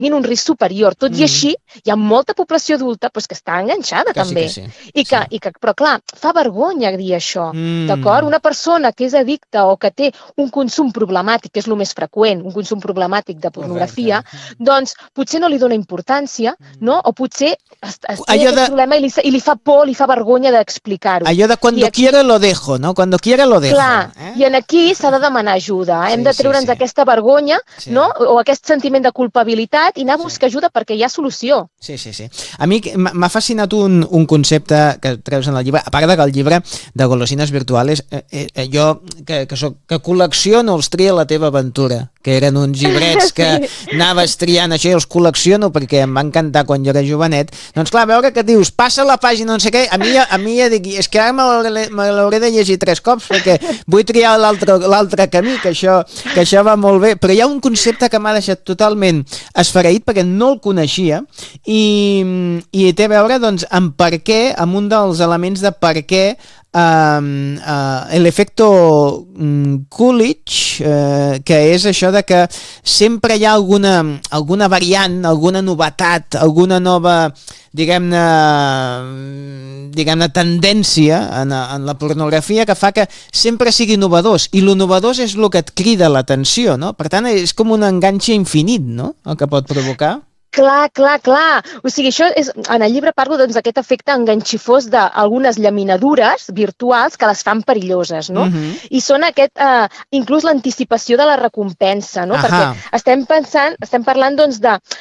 tinguin un risc superior. Tot i així, hi ha molta població adulta que està enganxada també. Però clar, fa vergonya dir això, d'acord? Una persona que és addicta o que té un consum problemàtic, que és el més freqüent, un consum problemàtic de pornografia, doncs potser no li dona importància, no? O potser té aquest problema i li fa por, li fa vergonya d'explicar-ho. Allò de cuando quiero lo dejo, no? Cuando quiero lo dejo. Clar, i aquí s'ha de demanar ajuda. Hem de treure'ns aquesta vergonya, no? O aquest sentiment de culpabilitat i anar a buscar ajuda perquè hi ha solució. Sí. A mi m'ha fascinat un concepte que treus en el llibre, a part que el llibre de Golosines Virtuales, jo que col·lecciono els Tria la teva aventura, que eren uns llibrets que anaves triant això i els col·lecciono perquè em va encantar quan jo era jovenet. Doncs clar, veure que dius, passa la pàgina, no sé què, a mi ja dic, és que ara me l'hauré de llegir 3 cops perquè vull triar l'altre camí, que això va molt bé, però hi ha un concepte que m'ha deixat totalment esfereït perquè no el coneixia i té a veure doncs amb per què, amb un dels elements de per què l'efecte Coolidge, que és això de que sempre hi ha alguna variant, alguna novetat, alguna nova diguem-ne tendència en la pornografia que fa que sempre sigui novedós, i lo novedós és el que et crida l'atenció, no? Per tant, és com un enganxe infinit, no?, el que pot provocar. Clar. O sigui, això és, en el llibre parlo d'aquest efecte enganxifós d'algunes llaminadures virtuals que les fan perilloses, no? I són inclús l'anticipació de la recompensa, no? Perquè estem parlant doncs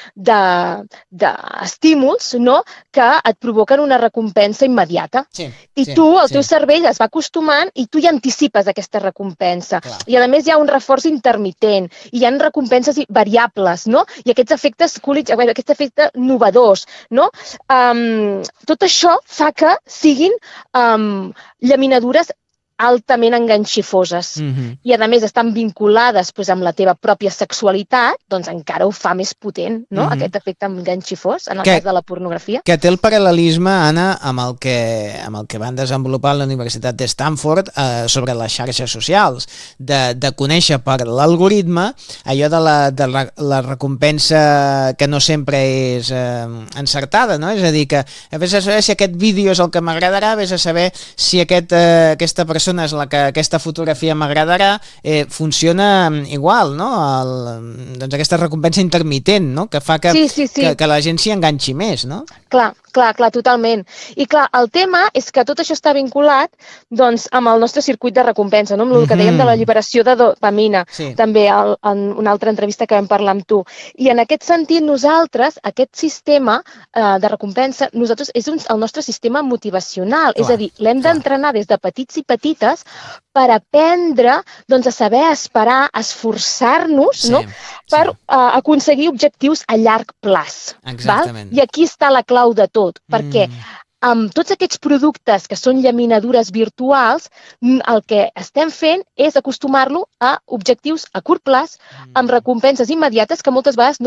d'estímuls, no?, que et provoquen una recompensa immediata. I tu, el teu cervell es va acostumant i tu ja anticipes aquesta recompensa. I a més hi ha un reforç intermitent, i hi ha recompenses variables, no? I aquests efectes Coolidge, aquest efecte novedós, no? Tot això fa que siguin llaminadures altament enganxifoses. I, a més, estan vinculades amb la teva pròpia sexualitat, doncs encara ho fa més potent, no?, aquest efecte enganxifós, en el cas de la pornografia. Que té el paral·lelisme, Anna, amb el que van desenvolupar a la Universitat de Stanford sobre les xarxes socials, de conèixer per l'algoritme allò de la recompensa que no sempre és encertada, no? És a dir, que vés a saber si aquest vídeo és el que m'agradarà, vés a saber si aquesta persona és la que aquesta fotografia m'agradarà, funciona igual, no? Doncs aquesta recompensa intermitent, no?, que fa que la gent s'hi enganxi més, no? Clar, totalment. I clar, el tema és que tot això està vinculat doncs amb el nostre circuit de recompensa, no?, amb el que dèiem de l'alliberació de dopamina, també en una altra entrevista que vam parlar amb tu. I en aquest sentit, nosaltres, aquest sistema de recompensa, és el nostre sistema motivacional, és a dir, l'hem d'entrenar des de petits i petites per aprendre a saber esperar, esforçar-nos, no?, per aconseguir objectius a llarg plaç. Exactament. I aquí està la clau de tot, perquè amb tots aquests productes que són llaminadures virtuals, el que estem fent és acostumar-lo a objectius a curt plaç, amb recompenses immediates que moltes vegades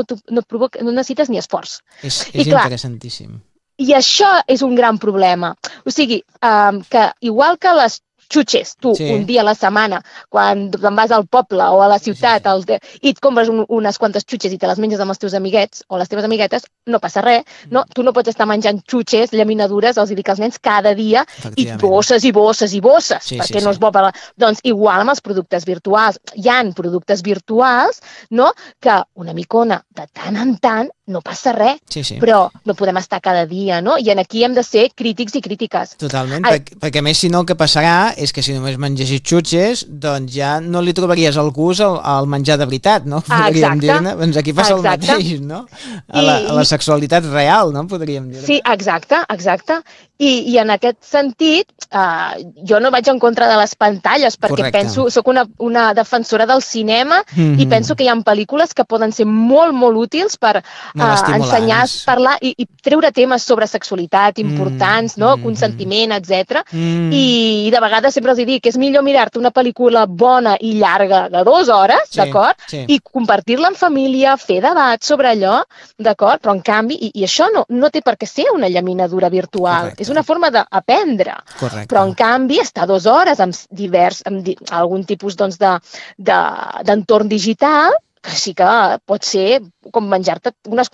no necessites ni esforç. És interessantíssim. I això és un gran problema. O sigui, que igual que les xutxes, tu, un dia a la setmana, quan te'n vas al poble o a la ciutat i et compres unes quantes xutxes i te les menges amb els teus amiguets o les teves amiguetes, no passa res, no? Tu no pots estar menjant xutxes, llaminadures, els dic als nens cada dia, i bosses, perquè no és bo per... Doncs igual amb els productes virtuals. Hi ha productes virtuals, no?, que una micona de tant en tant no passa res, però no podem estar cada dia, no? I aquí hem de ser crítics i crítiques. Totalment, perquè a més, si no, el que passarà és que si només mengessis xutxes, doncs ja no li trobaries el gust al menjar de veritat, no? Podríem dir-ne. Doncs aquí passa el mateix, no? A la sexualitat real, no? Podríem dir-ne. Sí, exacte. I en aquest sentit, jo no vaig en contra de les pantalles, perquè soc una defensora del cinema i penso que hi ha pel·lícules que poden ser molt, molt útils per ensenyar, parlar i treure temes sobre sexualitat importants, no? Consentiment, etc. I de vegades sempre els dic que és millor mirar-te una pel·lícula bona i llarga de 2 hores, d'acord? I compartir-la en família, fer debat sobre allò, d'acord? Però en canvi, i això no té per què ser una llaminadura virtual, és una forma d'aprendre. Però en canvi, estar 2 hores amb algun tipus d'entorn digital sí que pot ser com menjar-te unes